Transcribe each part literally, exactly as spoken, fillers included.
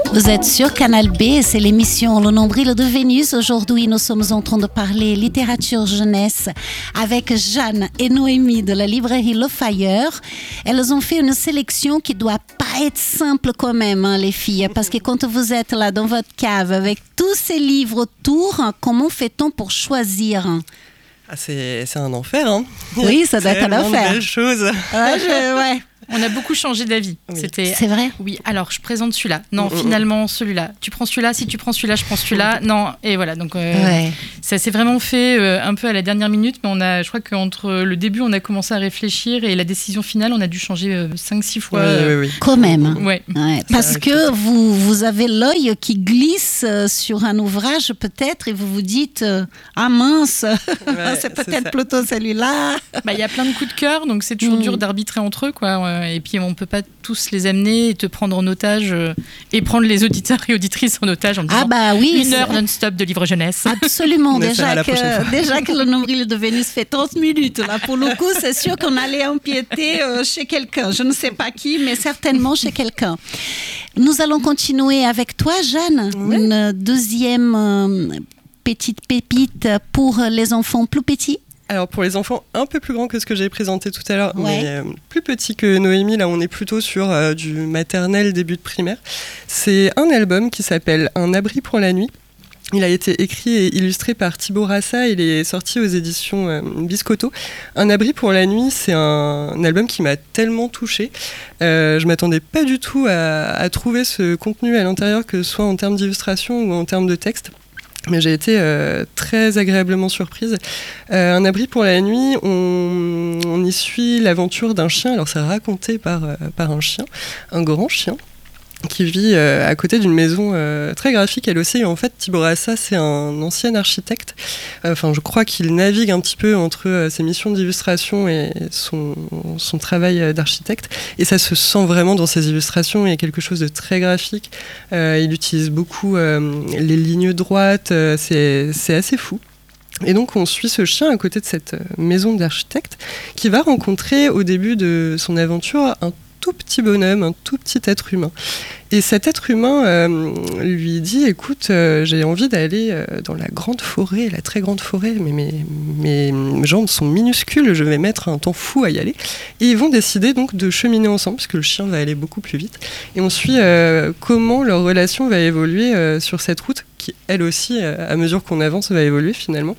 Vous êtes sur Canal B et c'est l'émission Le Nombril de Vénus. Aujourd'hui, nous sommes en train de parler littérature jeunesse avec Jeanne et Noémie de la librairie Le Fayeur. Elles ont fait une sélection qui doit pas être simple quand même, hein, les filles, parce que quand vous êtes là dans votre cave avec tous ces livres autour, comment fait-on pour choisir? Ah, c'est, c'est un enfer, hein. Oui, ça doit être un enfer. C'est une belle chose. Ouais, je, ouais. On a beaucoup changé d'avis. Oui. C'était... C'est vrai? Oui, alors je présente celui-là. Non, mmh, finalement celui-là. Tu prends celui-là, si tu prends celui-là, je prends celui-là. Non, et voilà. Donc euh, ouais. Ça s'est vraiment fait euh, un peu à la dernière minute, mais on a, je crois qu'entre le début, on a commencé à réfléchir et la décision finale, on a dû changer euh, cinq six fois. Oui, euh, oui, oui. Quand même. Ouais. Ouais, parce que vous, vous avez l'œil qui glisse sur un ouvrage peut-être et vous vous dites euh, ah mince, Ouais, c'est peut-être c'est plutôt celui-là. Bah, y a plein de coups de cœur, donc c'est toujours mmh. dur d'arbitrer entre eux, quoi. Et puis on peut pas tous les amener et te prendre en otage euh, et prendre les auditeurs et auditrices en otage en disant Ah bah oui, une heure non-stop de livre jeunesse. Absolument, déjà que, déjà que le nombril de Vénus fait trente minutes. Là, pour le coup, c'est sûr qu'on allait empiéter euh, chez quelqu'un. Je ne sais pas qui, mais certainement chez quelqu'un. Nous allons continuer avec toi, Jeanne. Oui. Une deuxième euh, petite pépite pour les enfants plus petits. Alors pour les enfants un peu plus grands que ce que j'ai présenté tout à l'heure, ouais. mais euh, plus petits que Noémie, là on est plutôt sur euh, du maternel, début de primaire. C'est un album qui s'appelle Un abri pour la nuit. Il a été écrit et illustré par Thibaut Rassa, il est sorti aux éditions euh, Biscotto. Un abri pour la nuit, c'est un, un album qui m'a tellement touchée. Euh, je ne m'attendais pas du tout à, à trouver ce contenu à l'intérieur, que ce soit en termes d'illustration ou en termes de texte. Mais j'ai été euh, très agréablement surprise. Euh, un abri pour la nuit, on, on y suit l'aventure d'un chien. Alors c'est raconté par, euh, par un chien, un grand chien, qui vit euh, à côté d'une maison euh, très graphique elle aussi. Et en fait, Thibaut Rassa, c'est un ancien architecte. Enfin, euh, je crois qu'il navigue un petit peu entre euh, ses missions d'illustration et son, son travail d'architecte. Et ça se sent vraiment dans ses illustrations. Il y a quelque chose de très graphique. Euh, il utilise beaucoup euh, les lignes droites. Euh, c'est, c'est assez fou. Et donc on suit ce chien à côté de cette maison d'architecte qui va rencontrer au début de son aventure un tout petit bonhomme, un tout petit être humain. Et cet être humain euh, lui dit, écoute, euh, j'ai envie d'aller euh, dans la grande forêt, la très grande forêt, mais mes, mes, mes jambes sont minuscules, je vais mettre un temps fou à y aller. Et ils vont décider donc de cheminer ensemble, parce que le chien va aller beaucoup plus vite. Et on suit euh, comment leur relation va évoluer euh, sur cette route, qui elle aussi, euh, à mesure qu'on avance, va évoluer finalement.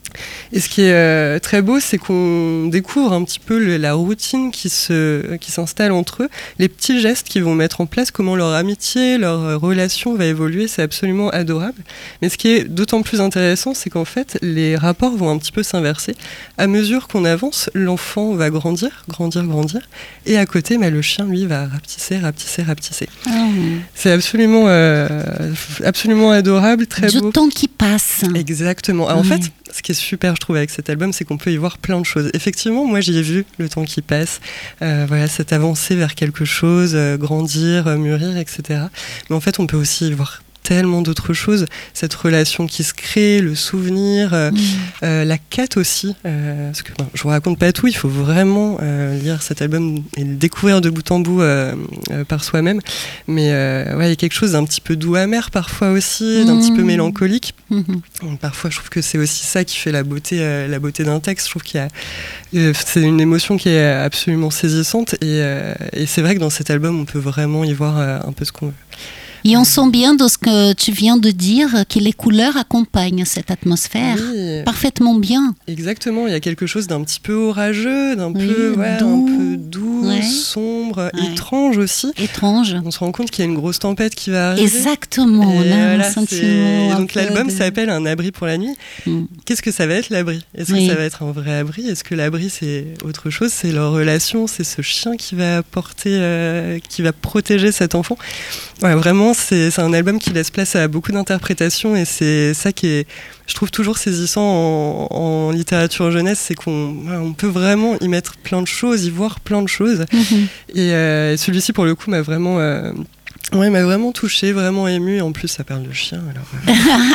Et ce qui est euh, très beau, c'est qu'on découvre un petit peu le, la routine qui, se, qui s'installe entre eux, les petits gestes qu'ils vont mettre en place, comment leur amitié, leur euh, relation va évoluer, c'est absolument adorable. Mais ce qui est d'autant plus intéressant, c'est qu'en fait, les rapports vont un petit peu s'inverser. À mesure qu'on avance, l'enfant va grandir, grandir, grandir, et à côté, bah, le chien, lui, va rapetisser, rapetisser, rapetisser. Mmh. C'est absolument, euh, absolument adorable, très du beau. Du temps qui passe. Exactement. Alors, mmh. En fait, ce qui est super, je trouve, avec cet album, c'est qu'on peut y voir plein de choses. Effectivement, moi, j'y ai vu le temps qui passe, euh, voilà, cette avancée vers quelque chose, euh, grandir, euh, mûrir, et cetera. Mais en fait, on peut aussi y voir tellement d'autres choses, cette relation qui se crée, le souvenir, euh, mmh. euh, la quête aussi, euh, parce que bon, je vous raconte pas tout, il faut vraiment euh, lire cet album et le découvrir de bout en bout euh, euh, par soi-même, mais euh, ouais, il y a quelque chose d'un petit peu doux amer parfois aussi, d'un mmh. petit peu mélancolique. Mmh. Donc, parfois je trouve que c'est aussi ça qui fait la beauté, euh, la beauté d'un texte. Je trouve qu'il y a, euh, c'est une émotion qui est absolument saisissante et, euh, et c'est vrai que dans cet album on peut vraiment y voir euh, un peu ce qu'on veut. Et on sent bien dans ce que tu viens de dire que les couleurs accompagnent cette atmosphère oui. parfaitement bien. Exactement, il y a quelque chose d'un petit peu orageux, d'un oui, peu, ouais, doux, un peu doux, ouais. sombre, ouais. étrange aussi. Étrange. On se rend compte qu'il y a une grosse tempête qui va arriver. Exactement, on a voilà, un sentiment. Donc un l'album de... s'appelle Un abri pour la nuit. Mm. Qu'est-ce que ça va être l'abri ? Est-ce oui. que ça va être un vrai abri ? Est-ce que l'abri c'est autre chose ? C'est leur relation, c'est ce chien qui va porter, euh, qui va protéger cet enfant. Ouais, vraiment, c'est, c'est un album qui laisse place à beaucoup d'interprétations et c'est ça qui est, je trouve, toujours saisissant en, en littérature jeunesse, c'est qu'on on peut vraiment y mettre plein de choses, y voir plein de choses. Mm-hmm. Et euh, celui-ci, pour le coup, m'a vraiment... Euh, Ouais, m'a vraiment touchée, vraiment émue. En plus, ça parle de chiens. Alors,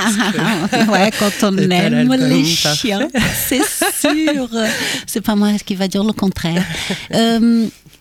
euh, ouais, quand on aime les chiens, c'est sûr. C'est pas moi qui va dire le contraire. euh,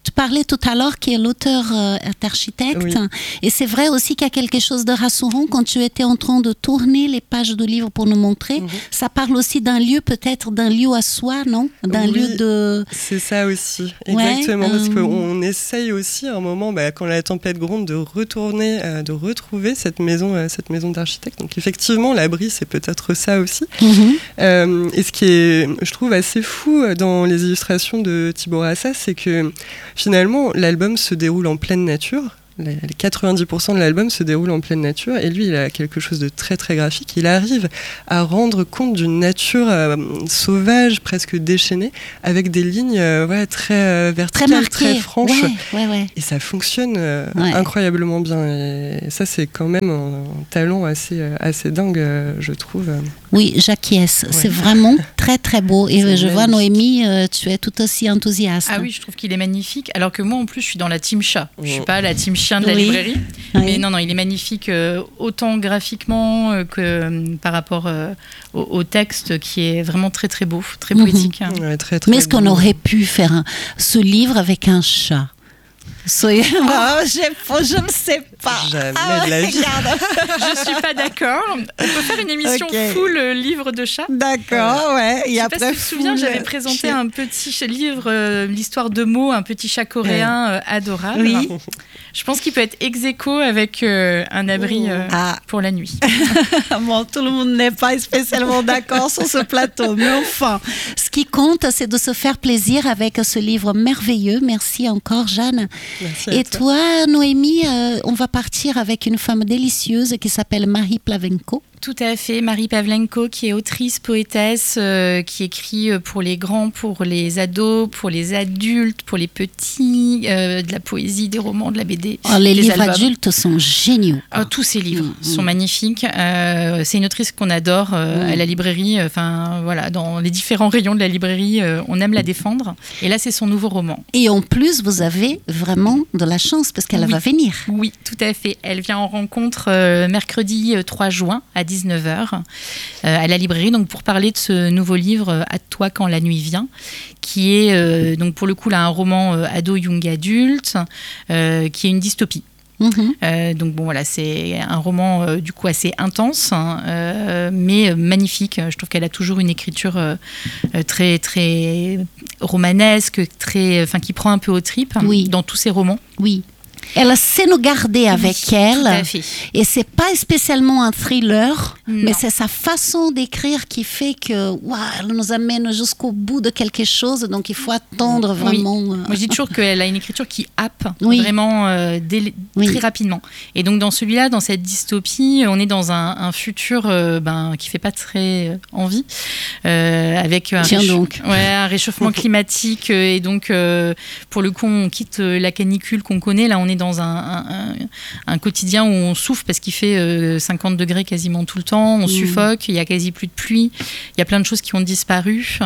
tu parlais tout à l'heure qui est l'auteur euh, est architecte. Oui. Et c'est vrai aussi qu'il y a quelque chose de rassurant quand tu étais en train de tourner les pages du livre pour nous montrer. Mm-hmm. Ça parle aussi d'un lieu, peut-être d'un lieu à soi, non? D'un oui, lieu de... c'est ça aussi, exactement. Ouais, parce euh... qu'on essaye aussi à un moment, bah, quand la tempête gronde, de retourner, euh, de retrouver cette maison, euh, cette maison d'architecte. Donc effectivement, l'abri, c'est peut-être ça aussi. Mm-hmm. Euh, et ce qui est, je trouve, assez fou dans les illustrations de Thibaut Rassa, c'est que finalement, l'album se déroule en pleine nature. Les quatre-vingt-dix pour cent de l'album se déroule en pleine nature et lui il a quelque chose de très très graphique. Il arrive à rendre compte d'une nature euh, sauvage, presque déchaînée, avec des lignes euh, ouais, très euh, verticales, très, très franches. Ouais, ouais, ouais. Et ça fonctionne euh, ouais. incroyablement bien. Et ça c'est quand même un, un talent assez, assez dingue, euh, je trouve. Oui, j'acquiesce. Ouais. C'est vraiment très très beau. Et je magnifique. vois Noémie, euh, tu es tout aussi enthousiaste. Ah oui, je trouve qu'il est magnifique. Alors que moi en plus je suis dans la team chat. Je suis pas la team chien de la oui. librairie. Oui. Mais non, non, il est magnifique euh, autant graphiquement euh, que euh, par rapport euh, au, au texte qui est vraiment très très beau, très poétique. Mm-hmm. Hein. Ouais, très, très Mais est-ce beau. qu'on aurait pu faire un, ce livre avec un chat? Soyez... Oh, je ne sais pas. Jamais ah, de la vie. Je suis pas d'accord. On peut faire une émission okay. full euh, livre de chat. D'accord, euh, ouais. Et après, si tu te souviens, j'avais présenté un petit livre, euh, l'histoire de mots, un petit chat coréen euh, adorable. Oui. Je pense qu'il peut être ex-aequo avec euh, un abri euh, ah. pour la nuit. Bon, tout le monde n'est pas spécialement d'accord sur ce plateau, mais enfin, ce qui compte, c'est de se faire plaisir avec ce livre merveilleux. Merci encore, Jeanne. Merci Et toi, toi Noémie, euh, on va partir avec une femme délicieuse qui s'appelle Marie Plavenko. Tout à fait, Marie Pavlenko qui est autrice, poétesse, euh, qui écrit pour les grands, pour les ados, pour les adultes, pour les petits, euh, de la poésie, des romans, de la B D. Oh, les livres albums. Adultes sont géniaux. Oh, tous ces livres mmh, sont mmh. magnifiques. Euh, c'est une autrice qu'on adore euh, mmh. à la librairie. Enfin, voilà, dans les différents rayons de la librairie, euh, on aime la défendre. Et là, c'est son nouveau roman. Et en plus, vous avez vraiment de la chance parce qu'elle oui. va venir. Oui, tout à fait. Elle vient en rencontre euh, mercredi trois juin à dix-neuf heures euh, à la librairie, donc pour parler de ce nouveau livre euh, À toi quand la nuit vient, qui est euh, donc pour le coup là un roman euh, ado young adulte euh, qui est une dystopie. Mmh. Euh, donc bon voilà, c'est un roman euh, du coup assez intense hein, euh, mais magnifique. Je trouve qu'elle a toujours une écriture euh, très très romanesque, très, enfin qui prend un peu aux tripes oui. dans tous ses romans. Oui. Elle sait nous garder avec oui, elle. Tout à fait. Et c'est pas spécialement un thriller, non. mais c'est sa façon d'écrire qui fait que wow, elle nous amène jusqu'au bout de quelque chose. Donc il faut attendre vraiment. Oui. Euh... Moi je dis toujours qu'elle a une écriture qui happe oui. vraiment euh, dès, oui. très rapidement. Et donc dans celui-là, dans cette dystopie, on est dans un, un futur euh, ben, qui fait pas très envie, euh, avec un, Tiens récha- donc. Ouais, un réchauffement climatique euh, et donc euh, pour le coup on quitte la canicule qu'on connaît. Là on est dans un, un, un quotidien où on souffre parce qu'il fait euh, cinquante degrés quasiment tout le temps, on mmh. suffoque, il y a quasi plus de pluie, il y a plein de choses qui ont disparu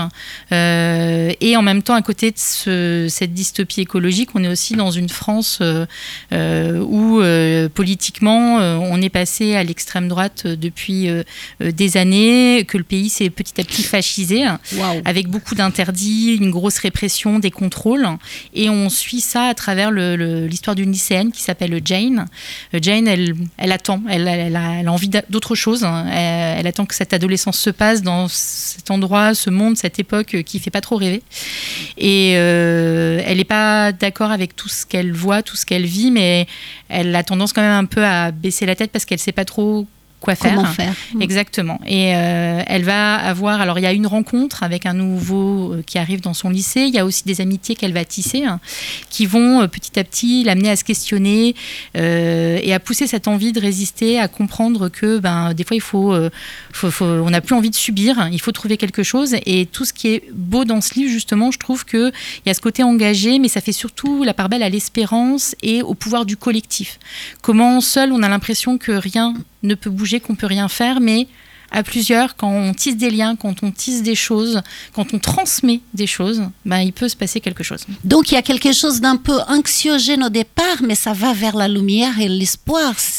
euh, et en même temps à côté de ce, cette dystopie écologique, on est aussi dans une France euh, euh, où euh, politiquement euh, on est passé à l'extrême droite depuis euh, des années, que le pays s'est petit à petit fascisé wow. avec beaucoup d'interdits, une grosse répression, des contrôles, et on suit ça à travers le, le, l'histoire d'une lycéenne qui s'appelle Jane. Jane, elle, elle attend, elle, elle, a, elle a envie d'autre chose. Elle, elle attend que cette adolescence se passe dans cet endroit, ce monde, cette époque qui ne fait pas trop rêver. Et euh, elle n'est pas d'accord avec tout ce qu'elle voit, tout ce qu'elle vit, mais elle a tendance quand même un peu à baisser la tête parce qu'elle ne sait pas trop quoi faire. Comment faire. Exactement. Et euh, elle va avoir... Alors, il y a une rencontre avec un nouveau euh, qui arrive dans son lycée. Il y a aussi des amitiés qu'elle va tisser hein, qui vont euh, petit à petit l'amener à se questionner euh, et à pousser cette envie de résister, à comprendre que ben, des fois, il faut, euh, faut, faut, on n'a plus envie de subir. Il faut trouver quelque chose. Et tout ce qui est beau dans ce livre, justement, je trouve qu'il y a ce côté engagé, mais ça fait surtout la part belle à l'espérance et au pouvoir du collectif. Comment seul, on a l'impression que rien ne peut bouger, qu'on peut rien faire, mais à plusieurs, quand on tisse des liens, quand on tisse des choses, quand on transmet des choses, ben, il peut se passer quelque chose. Donc il y a quelque chose d'un peu anxiogène au départ, mais ça va vers la lumière et l'espoir,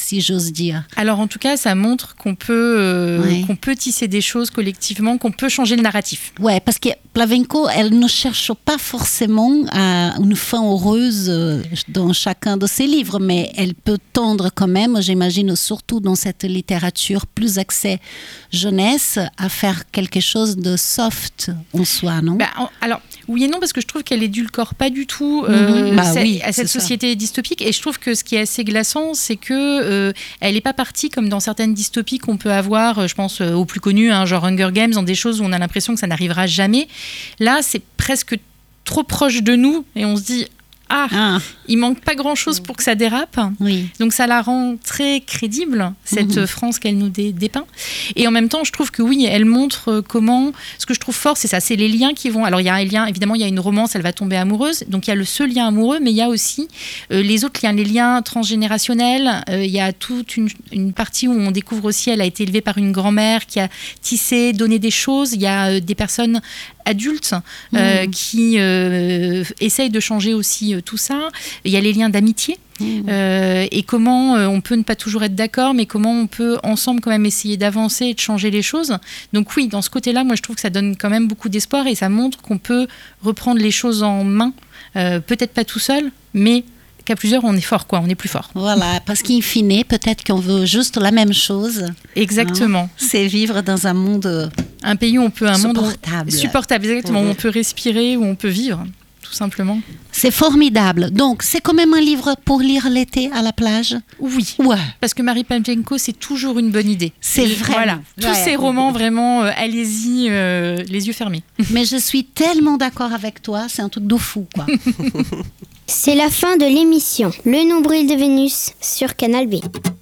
si j'ose dire. Alors en tout cas, ça montre qu'on peut, euh, Ouais. qu'on peut tisser des choses collectivement, qu'on peut changer le narratif. Ouais, parce que Plavenko, elle ne cherche pas forcément à une fin heureuse euh, dans chacun de ses livres, mais elle peut tendre quand même, j'imagine, surtout dans cette littérature plus axée jeunesse, à faire quelque chose de soft en soi, non? Bah, en- alors, oui et non, parce que je trouve qu'elle édulcore pas du tout euh, Mhm. Bah cette- oui, à cette c'est ça. société dystopique. Et je trouve que ce qui est assez glaçant, c'est que euh, elle n'est pas partie comme dans certaines dystopies qu'on peut avoir, euh, je pense euh, aux plus connus, hein, genre Hunger Games, dans des choses où on a l'impression que ça n'arrivera jamais. Là, c'est presque trop proche de nous et on se dit ah, Ah, il manque pas grand-chose pour que ça dérape. oui. Donc ça la rend très crédible, cette Mhm. France qu'elle nous dé- dépeint. Et en même temps, je trouve que oui, elle montre euh, comment... Ce que je trouve fort, c'est ça, c'est les liens qui vont... Alors il y a un lien, évidemment, il y a une romance, elle va tomber amoureuse. Donc il y a le ce lien amoureux, mais il y a aussi euh, les autres liens, les liens transgénérationnels. Euh, il y a toute une, une partie où on découvre aussi, elle a été élevée par une grand-mère qui a tissé, donné des choses. Il y a euh, des personnes adultes euh, Mhm. qui euh, essayent de changer aussi euh, tout ça. Il y a les liens d'amitié. Mhm. Euh, et comment euh, on peut ne pas toujours être d'accord, mais comment on peut ensemble quand même essayer d'avancer et de changer les choses. Donc oui, dans ce côté-là, moi je trouve que ça donne quand même beaucoup d'espoir et ça montre qu'on peut reprendre les choses en main, euh, peut-être pas tout seul, mais qu'à plusieurs on est fort, quoi, on est plus fort. Voilà, parce qu'in fine, peut-être qu'on veut juste la même chose. Exactement. C'est vivre dans un monde Un pays où on peut un monde où- supportable. supportable, exactement, Mhm. où on peut respirer, où on peut vivre, tout simplement. C'est formidable. Donc, c'est quand même un livre pour lire l'été à la plage. Oui. Ouais. Parce que Marie Pavlenko, c'est toujours une bonne idée. C'est Et vrai. Voilà. Tous Ouais. ces romans, vraiment, euh, allez-y, euh, les yeux fermés. Mais je suis tellement d'accord avec toi, c'est un truc de fou, quoi. C'est la fin de l'émission Le Nombril de Vénus sur Canal B.